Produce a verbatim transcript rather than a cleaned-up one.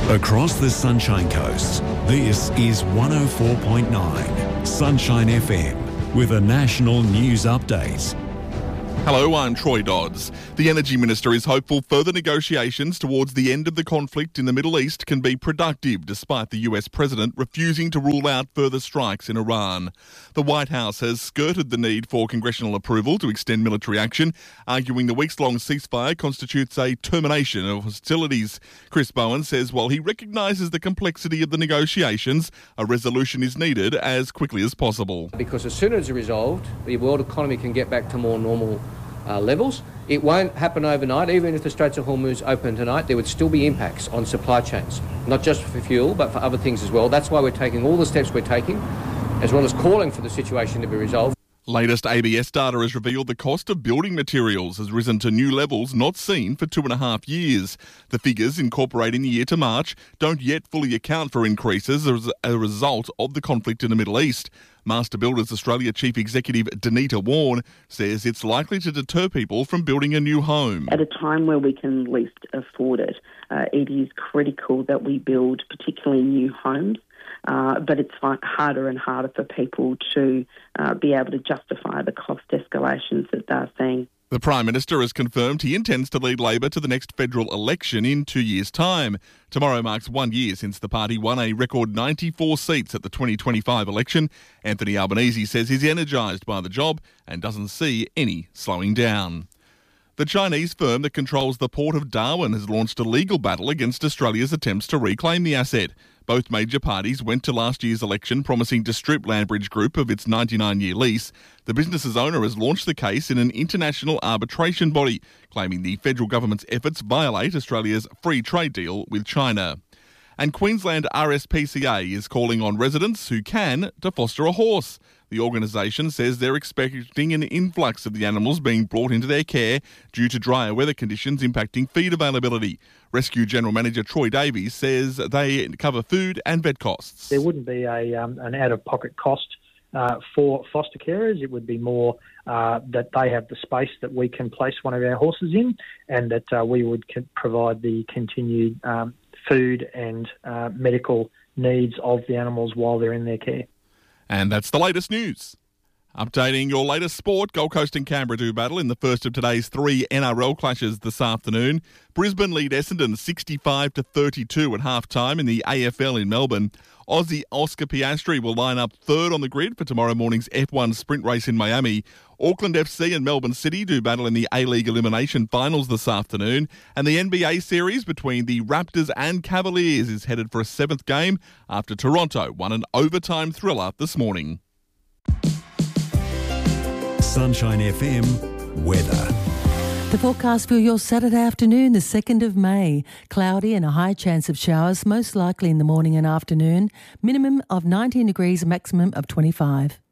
Across the Sunshine Coast, this is one oh four point nine Sunshine F M with a national news update. Hello, I'm Troy Dodds. The Energy Minister is hopeful further negotiations towards the end of the conflict in the Middle East can be productive despite the U S President refusing to rule out further strikes in Iran. The White House has skirted the need for congressional approval to extend military action, arguing the weeks-long ceasefire constitutes a termination of hostilities. Chris Bowen says while he recognises the complexity of the negotiations, a resolution is needed as quickly as possible. Because as soon as it's resolved, the world economy can get back to more normal Uh, levels. It won't happen overnight. Even if the Straits of Hormuz open tonight, there would still be impacts on supply chains, not just for fuel, but for other things as well. That's why we're taking all the steps we're taking, as well as calling for the situation to be resolved. Latest A B S data has revealed the cost of building materials has risen to new levels not seen for two and a half years. The figures, incorporating the year to March, don't yet fully account for increases as a result of the conflict in the Middle East. Master Builders Australia Chief Executive Danita Warren says it's likely to deter people from building a new home. At a time where we can least afford it, uh, it is critical that we build particularly new homes. Uh, but it's harder and harder for people to uh, be able to justify the cost escalations that they're seeing. The Prime Minister has confirmed he intends to lead Labor to the next federal election in two years' time. Tomorrow marks one year since the party won a record ninety-four seats at the twenty twenty-five election. Anthony Albanese says he's energised by the job and doesn't see any slowing down. The Chinese firm that controls the Port of Darwin has launched a legal battle against Australia's attempts to reclaim the asset. Both major parties went to last year's election promising to strip Landbridge Group of its ninety-nine year lease. The business's owner has launched the case in an international arbitration body, claiming the federal government's efforts violate Australia's free trade deal with China. And Queensland R S P C A is calling on residents who can to foster a horse. The organisation says they're expecting an influx of the animals being brought into their care due to drier weather conditions impacting feed availability. Rescue General Manager Troy Davies says they cover food and vet costs. There wouldn't be a um, an out-of-pocket cost uh, for foster carers. It would be more uh, that they have the space that we can place one of our horses in, and that uh, we would con- provide the continued um, food and uh, medical needs of the animals while they're in their care. And that's the latest news. Updating your latest sport, Gold Coast and Canberra do battle in the first of today's three N R L clashes this afternoon. Brisbane lead Essendon sixty-five to thirty-two at half-time in the A F L in Melbourne. Aussie Oscar Piastri will line up third on the grid for tomorrow morning's F one sprint race in Miami. Auckland F C and Melbourne City do battle in the A-League Elimination Finals this afternoon. And the N B A series between the Raptors and Cavaliers is headed for a seventh game after Toronto won an overtime thriller this morning. Sunshine F M weather. The forecast for your Saturday afternoon, the second of May. Cloudy and a high chance of showers, most likely in the morning and afternoon. Minimum of nineteen degrees, maximum of twenty-five.